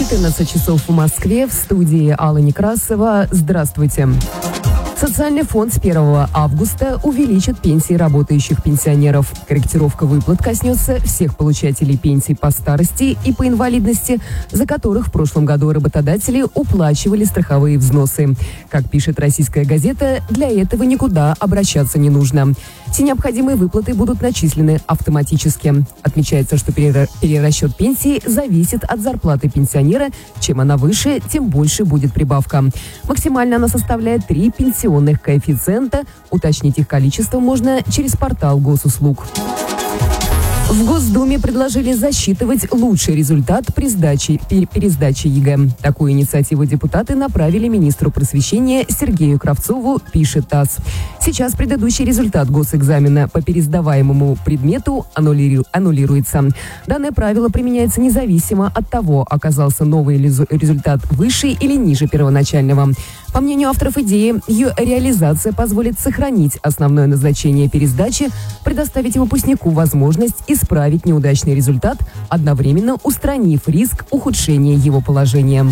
14 часов в Москве, в студии Алла Некрасова. Здравствуйте. Социальный фонд с 1 августа увеличит пенсии работающих пенсионеров. Корректировка выплат коснется всех получателей пенсий по старости и по инвалидности, за которых в прошлом году работодатели уплачивали страховые взносы. Как пишет «Российская газета», для этого никуда обращаться не нужно. Все необходимые выплаты будут начислены автоматически. Отмечается, что перерасчет пенсии зависит от зарплаты пенсионера. Чем она выше, тем больше будет прибавка. Максимально она составляет 3 пенсионных коэффициента. Уточнить их количество можно через портал госуслуг. В Госдуме предложили засчитывать лучший результат при пересдаче ЕГЭ. Такую инициативу депутаты направили министру просвещения Сергею Кравцову, пишет ТАСС. Сейчас предыдущий результат госэкзамена по пересдаваемому предмету аннулируется. Данное правило применяется независимо от того, оказался новый результат выше или ниже первоначального. По мнению авторов идеи, ее реализация позволит сохранить основное назначение пересдачи, предоставить выпускнику возможность исправить неудачный результат, одновременно устранив риск ухудшения его положения.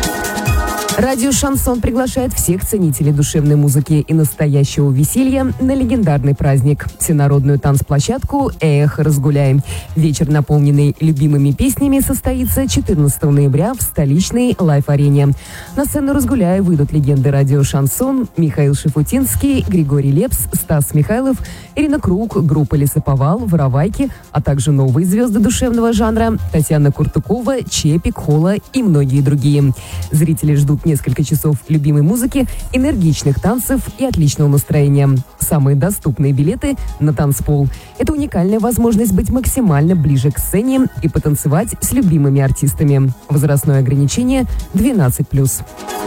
Радио «Шансон» приглашает всех ценителей душевной музыки и настоящего веселья на легендарный праздник – всенародную танцплощадку «Эх, разгуляй». Вечер, наполненный любимыми песнями, состоится 14 ноября в столичной лайв-арене. На сцену «Разгуляй» выйдут легенды радио «Шансон» Михаил Шафутинский, Григорий Лепс, Стас Михайлов, Ирина Круг, группа «Лесоповал», «Воровайки», а также новые звезды душевного жанра Татьяна Куртукова, Чепик, Хола и многие другие. Зрители ждут несколько часов любимой музыки, энергичных танцев и отличного настроения. Самые доступные билеты на танцпол. Это уникальная возможность быть максимально ближе к сцене и потанцевать с любимыми артистами. Возрастное ограничение 12+.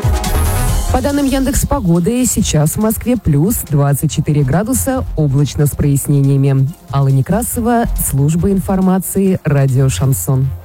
По данным Яндекс.Погоды, сейчас в Москве плюс 24 градуса, облачно с прояснениями. Алла Некрасова, служба информации, радио «Шансон».